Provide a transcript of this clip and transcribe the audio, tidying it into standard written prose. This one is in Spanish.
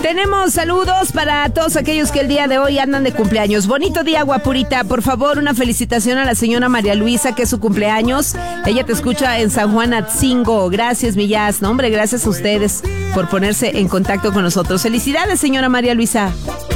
Tenemos saludos para todos aquellos que el día de hoy andan de cumpleaños. Bonito día, guapurita. Por favor, una felicitación a la señora María Luisa, que es su cumpleaños. Ella te escucha en San Juan Atzingo. Gracias, Millas. No, hombre, gracias a ustedes por ponerse en contacto con nosotros. Felicidades, señora María Luisa.